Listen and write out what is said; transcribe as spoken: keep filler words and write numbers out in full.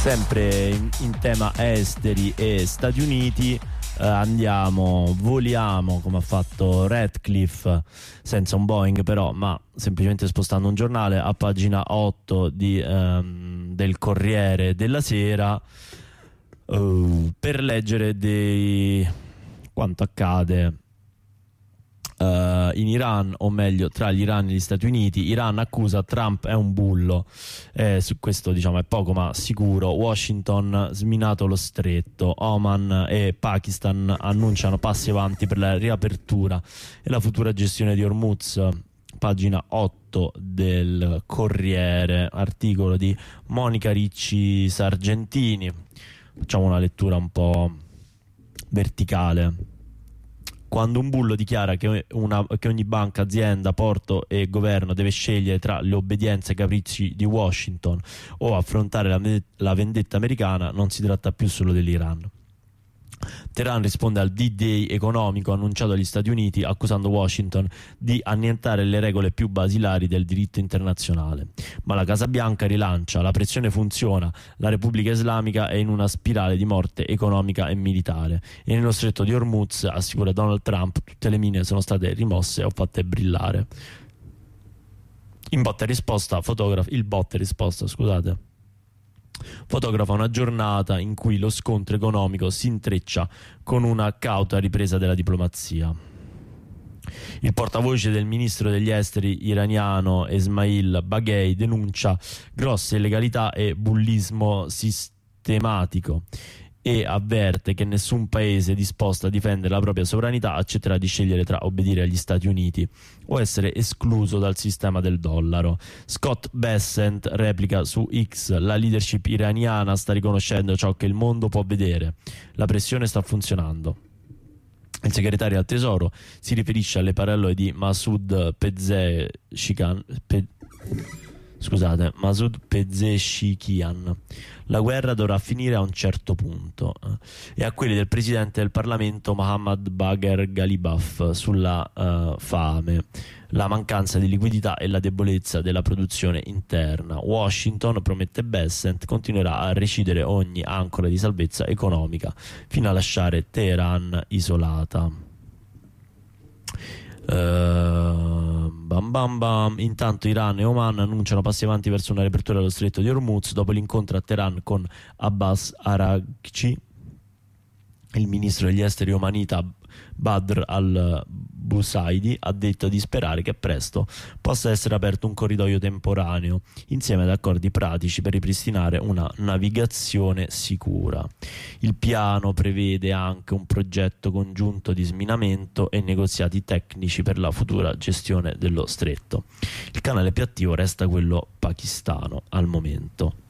Sempre in, in tema esteri e Stati Uniti, eh, andiamo, voliamo come ha fatto Radcliffe, senza un Boeing però, ma semplicemente spostando un giornale, a pagina otto di, ehm, del Corriere della Sera, uh, per leggere dei quanto accade Uh, in Iran, o meglio tra l'Iran e gli Stati Uniti. Iran accusa Trump è un bullo, eh, su questo diciamo è poco ma sicuro. Washington sminato lo stretto. Oman e Pakistan annunciano passi avanti per la riapertura e la futura gestione di Hormuz. Pagina otto del Corriere, articolo di Monica Ricci Sargentini. Facciamo una lettura un po' verticale. Quando un bullo dichiara che, una, che ogni banca, azienda, porto e governo deve scegliere tra le obbedienze ai capricci di Washington o affrontare la, la vendetta americana, non si tratta più solo dell'Iran. Teheran risponde al D-Day economico annunciato dagli Stati Uniti, accusando Washington di annientare le regole più basilari del diritto internazionale. Ma la Casa Bianca rilancia: la pressione funziona, la Repubblica Islamica è in una spirale di morte economica e militare, e nello stretto di Hormuz, assicura Donald Trump, tutte le mine sono state rimosse o fatte brillare. In botta e risposta, fotografa, il botta e risposta, scusate. fotografa una giornata in cui lo scontro economico si intreccia con una cauta ripresa della diplomazia. Il portavoce del ministro degli esteri iraniano Esmail Baghei denuncia grosse illegalità e bullismo sistematico e avverte che nessun paese disposto a difendere la propria sovranità accetterà di scegliere tra obbedire agli Stati Uniti o essere escluso dal sistema del dollaro. Scott Bessent replica su X: la leadership iraniana sta riconoscendo ciò che il mondo può vedere. La pressione sta funzionando. Il segretario al tesoro si riferisce alle parole di Masoud Pezeshkian, Pe, scusate, Masoud Pezeshkian. La guerra dovrà finire a un certo punto, eh, e a quelli del presidente del Parlamento Mohammad Bagher Ghalibaf sulla uh, fame, la mancanza di liquidità e la debolezza della produzione interna. Washington, promette Bessent, continuerà a recidere ogni ancora di salvezza economica fino a lasciare Teheran isolata. Uh, bam bam bam. Intanto Iran e Oman annunciano passi avanti verso una riapertura dello stretto di Hormuz dopo l'incontro a Teheran con Abbas Araghchi. Il ministro degli esteri omanita Badr al-Busaidi ha detto di sperare che presto possa essere aperto un corridoio temporaneo insieme ad accordi pratici per ripristinare una navigazione sicura. Il piano prevede anche un progetto congiunto di sminamento e negoziati tecnici per la futura gestione dello stretto. Il canale più attivo resta quello pakistano al momento.